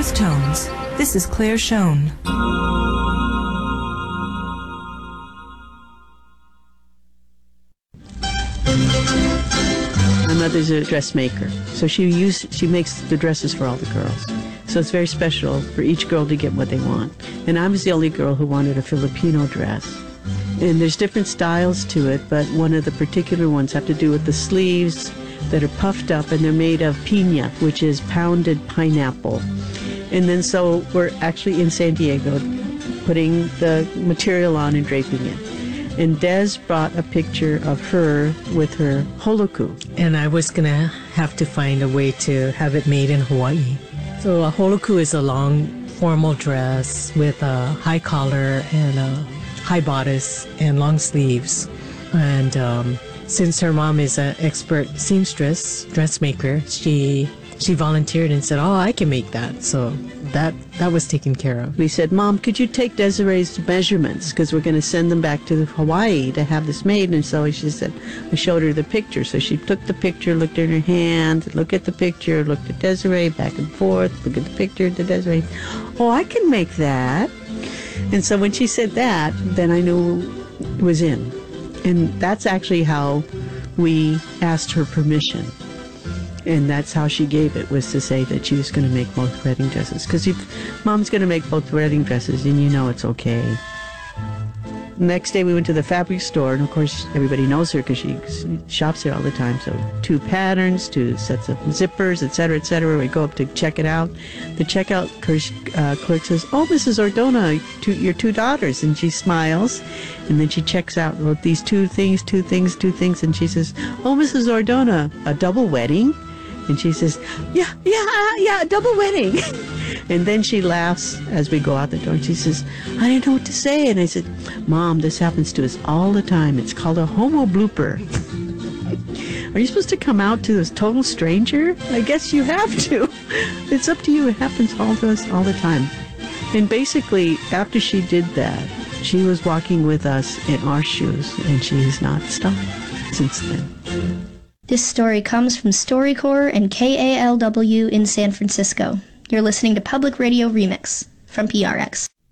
Earth Tones. This is Claire Schoen. My mother's a dressmaker, so she makes the dresses for all the girls. So it's very special for each girl to get what they want. And I was the only girl who wanted a Filipino dress. And there's different styles to it, but one of the particular ones have to do with the sleeves that are puffed up, and they're made of piña, which is pounded pineapple. And then so we're actually in San Diego putting the material on and draping it. And Des brought a picture of her with her holoku. And I was going to have to find a way to have it made in Hawaii. So a holoku is a long formal dress with a high collar and a high bodice and long sleeves. And since her mom is an expert seamstress, dressmaker, she volunteered and said, "Oh, I can make that." So that was taken care of. We said, "Mom, could you take Desiree's measurements? Because we're going to send them back to Hawaii to have this made." And so she said, I showed her the picture. So she took the picture, looked at her hand, looked at the picture, looked at Desiree, back and forth, looked at the picture to Desiree. "Oh, I can make that." And so when she said that, then I knew it was in. And that's actually how we asked her permission. And that's how she gave it, was to say that she was going to make both wedding dresses. Because if Mom's going to make both wedding dresses, then you know it's okay. Next day we went to the fabric store, and of course everybody knows her because she shops there all the time. So 2 patterns, 2 sets of zippers, etc., etc. We go up to check it out. The checkout clerk says, "Oh, Mrs. Ordona, your 2 daughters," and she smiles, and then she checks out these 2 things, and she says, "Oh, Mrs. Ordona, a double wedding?" And she says, yeah, a double wedding." And then she laughs as we go out the door, and she says, "I didn't know what to say." And I said, "Mom, this happens to us all the time. It's called a homo blooper." Are you supposed to come out to this total stranger? I guess you have to. It's up to you. It happens all to us all the time. And basically, after she did that, she was walking with us in our shoes, and she has not stopped since then. This story comes from StoryCorps and KALW in San Francisco. You're listening to Public Radio Remix from PRX.